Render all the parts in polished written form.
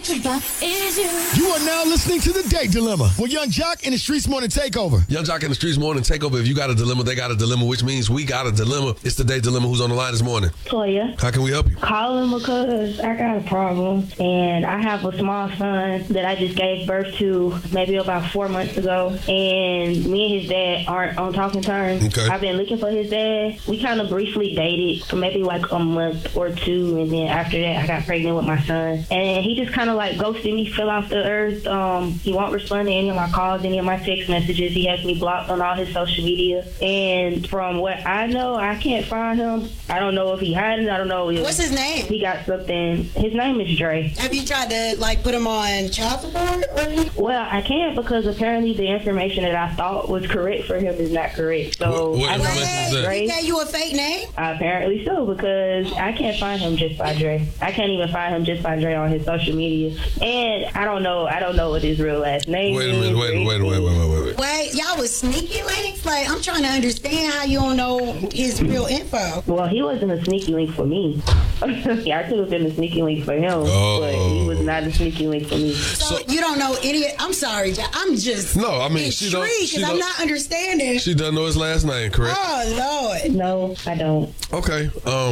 is you. You are now listening to The Date Dilemma with Young Jock and the Streets Morning Takeover. Young Jock and the Streets Morning Takeover. If you got a dilemma, they got a dilemma, which means we got a dilemma. It's The Date Dilemma. Who's on the line this morning? Toya. How can we help you? Calling because I got a problem, and I have a small son that I just gave birth to maybe about 4 months ago, and me and his dad aren't on talking terms. Okay. I've been looking for his dad. We kind of briefly dated for maybe like a month or two, and then after that I got pregnant with my son, and he just kind of like ghosted me, fell off the earth. He won't respond to any of my calls, any of my text messages. He has me blocked on all his social media, and from what I know, I can't find him. I don't know if he hiding. I don't know if What's his name? he got something. His name is Dre. Have you tried to like put him on child support or anything? Well, I can't because apparently the information that I thought was correct for him is not correct. So What I know information is it's that? Dre. He gave you a fake name? Apparently so, because I can't find him just by Dre. I can't even find him just by Dre on his social media, and I don't know what his real last name Wait a is. minute. Wait. Wait, y'all was sneaky links? Like, I'm trying to understand how you don't know his real info. Well, he wasn't a sneaky link for me. Yeah, I could have been a sneaky link for him, but he was not a sneaky link for me. So you don't know any. I'm sorry, I'm just No, I mean, she don't- intrigued she because I'm don't- not understanding. She doesn't know his last name, correct? Oh Lord. No, I don't. Okay.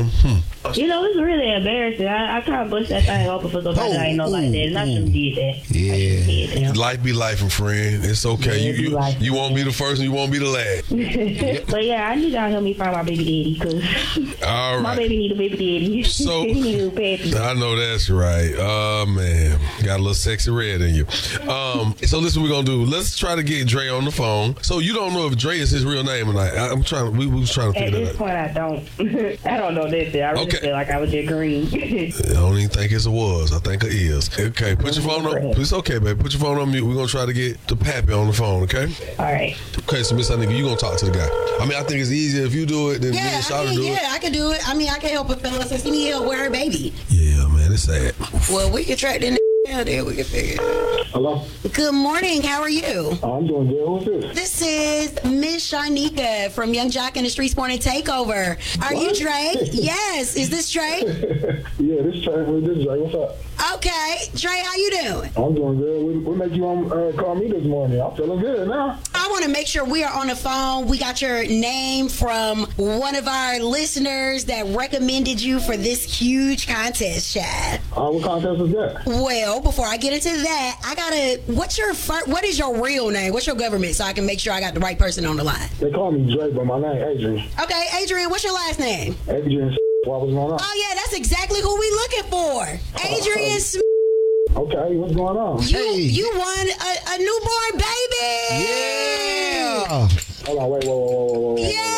You know, it's really embarrassing. I kind of busted that thing open for somebody that I ain't know like that, and I shouldn't did that. Yeah. Life be life, and friend. It's okay. Yeah, it be life. You won't be the first and you won't be the last. But yeah, I need y'all to help me find my baby daddy, because All my right. baby need a baby daddy. So- he need a pappy. I know that's right. Oh, man. Got a little sexy red in you. So this is what we're going to do. Let's try to get Dre on the phone. So you don't know if Dre is his real name or not. We was trying to At figure this that out. point, I don't. I don't know this. I really Okay. feel like I was just green. I don't even think it's a was. I think it is. Okay, put your phone on. It's okay, baby. Put your phone on mute. We're going to try to get the pappy on the phone, okay? All right. Okay, so Miss Nigga, you going to talk to the guy. I mean, I think it's easier if you do it than me Yeah, and Shawty do it. I can do it. I mean, I can help a fella since he need help with her baby. Yeah, man, it's sad. Well, we can track that down there. We can figure it out. Hello? Good morning. How are you? I'm doing good. Who's this? This is Miss Shanika from Young Jock and the Streets Morning Takeover. Are you Dre? Yes. Is this Dre? Yeah, this is Trey. This is Trey. What's up? Okay. Dre, how you doing? I'm doing good. What made you call me this morning? I'm feeling good now. I want to make sure we are on the phone. We got your name from one of our listeners that recommended you for this huge contest, Chad. What contest is that? Well, before I get into that, I gotta. What is your real name? What's your government, so I can make sure I got the right person on the line? They call me Dre, but my name Adrian. Okay, Adrian, what's your last name? Adrian. What was going on? Oh yeah, that's exactly who we looking for. Adrian Smith. Okay, what's going on? You won a newborn baby. Yeah. Hold on, wait, whoa.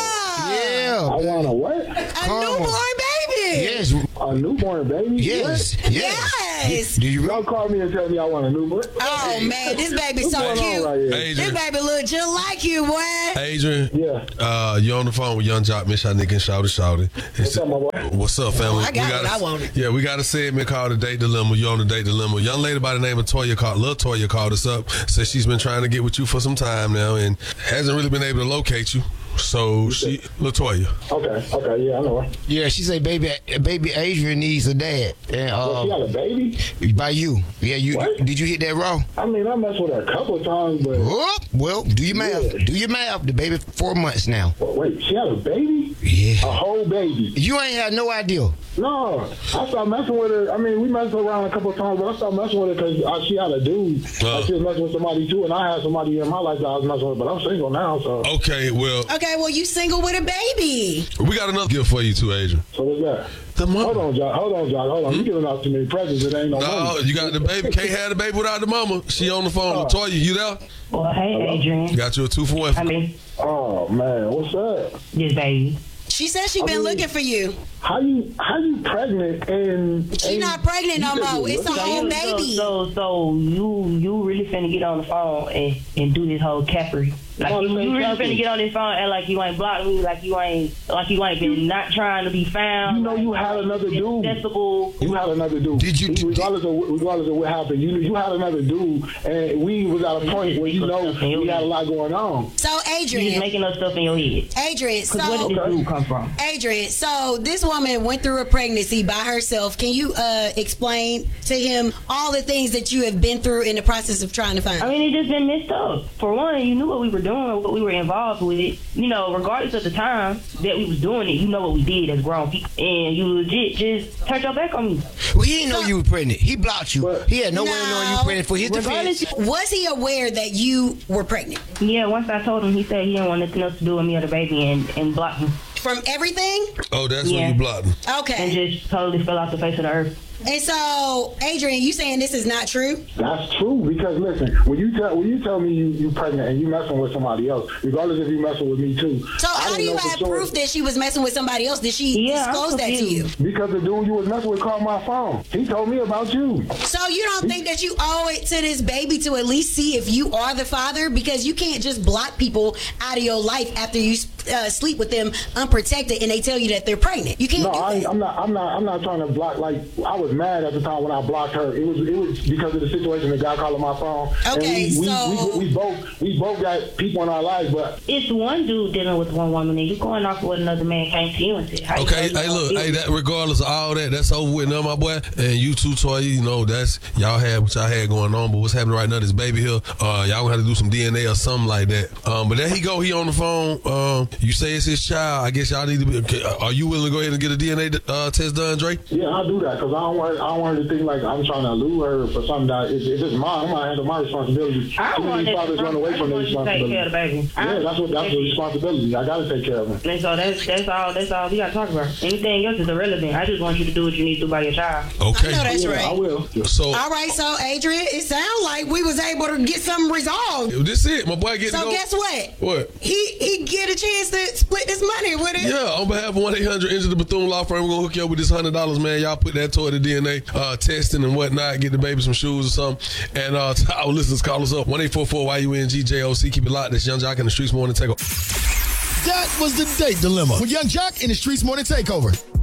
Yeah. I want a what? A newborn baby. Yes. A newborn baby? Yes. What? Yes. Do you Y'all call me and tell me I want a newborn? Oh man, this baby's so What's going on cute. right here? This Adrian, baby look just like you, boy. Adrian, Yeah. you're on the phone with Young Jock, Miss Shanika, and Shawty. What's up, my boy? What's up, family? I got what I wanted. Yeah, we got a segment called The Date Dilemma. You're on The Date Dilemma. Young lady by the name of Lil Toya called us up. Said she's been trying to get with you for some time now and hasn't really been able to locate you. So Latoya. Okay, yeah, I know her. Yeah, she say baby Adrian needs a dad. And, She got a baby? by you. Yeah, you What? did you hit that raw? I mean, I messed with her a couple of times, but... Oh, well, do your math. Yeah. Do your math. The baby 4 months now. Wait, she had a baby? Yeah. A whole baby? You ain't had no idea. No, I stopped messing with her. I mean, we messed around a couple of times, but I stopped messing with her because she had a dude. Like, she was messing with somebody too, and I had somebody in my life that I was messing with, but I'm single now, so... Okay, well, Okay, well you single with a baby. we got another gift for you too, Adrian. So what's that? The mama. Hold on, John. You giving out too many presents. It ain't no No, money. you got the baby. Can't have the baby without the mama. She on the phone. Latoya, you there? Well, hey, Adrian. Got you a 2-for-1. I mean, Oh, man, what's up? this baby. She said she been looking for you. How you pregnant and... She not pregnant no more. It's a whole baby. So you really finna get on the phone and do this whole Capri Like you really finna get on this phone and like you ain't blocked me, like you ain't been not trying to be found. You know you had another dude. Accessible. You had another dude. Did you? Regardless of what happened, you had another dude, and we was at a point where we had a lot going on. So You Adrian, just making up stuff in your head. Adrian, Cause where did this dude come from? Adrian, so this woman went through a pregnancy by herself. Can you explain to him all the things that you have been through in the process of trying to find? I mean, it just been messed up. For one, you knew what we were doing, what we were involved with. You know, regardless of the time that we was doing it, you know what we did as grown people, and you legit just turned your back on me. Well, he didn't know you were pregnant. He blocked you. He had no way of knowing you were pregnant for his Regardless, defense. Was he aware that you were pregnant? Yeah, once I told him, he said he didn't want nothing else to do with me or the baby, and blocked me. From everything? Oh, that's Yeah. when you blocked him. Okay. And just totally fell off the face of the earth. And so, Adrian, you saying this is not true? That's true, because listen, when you tell me you pregnant and you messing with somebody else, regardless if you messing with me too. So how do you have proof that she was messing with somebody else? Did she disclose that to you? Because the dude you was messing with called my phone. He told me about you. So you don't think that you owe it to this baby to at least see if you are the father? Because you can't just block people out of your life after you sleep with them unprotected and they tell you that they're pregnant. You can't No, do that. I'm not trying to block. Like, I was mad at the time when I blocked her. It was because of the situation. The guy calling my phone. Okay, and we both got people in our lives, but It's one dude dealing with one woman, and you going off with another man came to you and said, how you Okay, know hey, you look, don't hey, feel that regardless of all that, that's over with now, my boy. And you too, Toya, you know, that's y'all had what y'all had going on, but what's happening right now, this baby here, y'all gonna have to do some DNA or something like that. But there he go, he on the phone. You say it's his child. I guess y'all need to be. Are you willing to go ahead and get a DNA test done, Dre? yeah, I'll do that because I don't want her to think like I'm trying to lure her for something that if it's mine, I'm gonna handle my responsibility. I don't want fathers run away from their to take responsibility. care of the baby. Yeah, that's the responsibility. I gotta take care of him. And so that's all we gotta talk about. Anything else is irrelevant. I just want you to do what you need to do by your child. Okay. I know that's Yeah, right. I will. So All right, so Adrian, it sounds like we was able to get something resolved. this it, my boy. Get to So go. guess what? What? He get a chance to split this money with it. Yeah, on behalf of 1-800 Enter the Bethune Law Firm, we're gonna hook you up with this $100, man. Y'all put that toward the DNA testing and whatnot. Get the baby some shoes or something. And to our listeners, call us up 1-844-YUNGJOC. Keep it locked. That's Young Jock in the Streets Morning Takeover. That was the date dilemma with Young Jock in the Streets Morning Takeover.